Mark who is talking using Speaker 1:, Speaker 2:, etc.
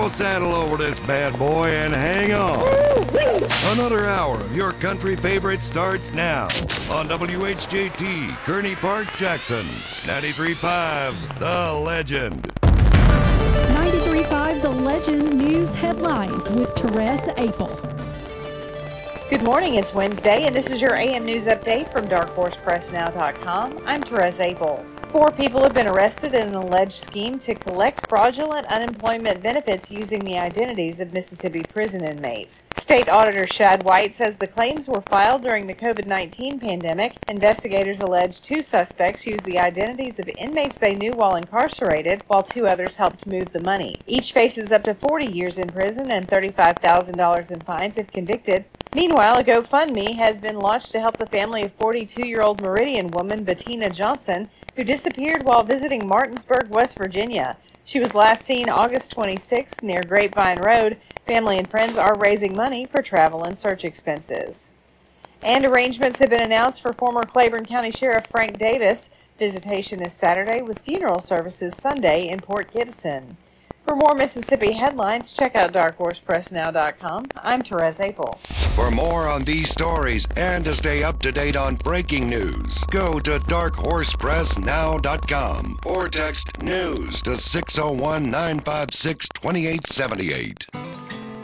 Speaker 1: Throw a saddle over this bad boy and hang on. Another hour of your country favorite starts now on WHJT, Kearney Park, Jackson. 93.5, The Legend.
Speaker 2: 93.5 The Legend News Headlines with Therese Apel.
Speaker 3: Good morning, it's Wednesday, and this is your AM News Update from DarkHorsePressNow.com. I'm Therese Apel. 4 people have been arrested in an alleged scheme to collect fraudulent unemployment benefits using the identities of Mississippi prison inmates. State Auditor Shad White says the claims were filed during the COVID-19 pandemic. Investigators allege 2 suspects used the identities of inmates they knew while incarcerated, while 2 others helped move the money. Each faces up to 40 years in prison and $35,000 in fines if convicted. Meanwhile, a GoFundMe has been launched to help the family of 42-year-old Meridian woman Bettina Johnson, who disappeared while visiting Martinsburg, West Virginia. She was last seen August 26th near Grapevine Road. Family and friends are raising money for travel and search expenses. And arrangements have been announced for former Claiborne County Sheriff Frank Davis. Visitation is Saturday with funeral services Sunday in Port Gibson. For more Mississippi headlines, check out DarkHorsePressNow.com. I'm Therese Apel.
Speaker 1: For more on these stories and to stay up to date on breaking news, go to DarkHorsePressNow.com or text NEWS to 601-956-2878.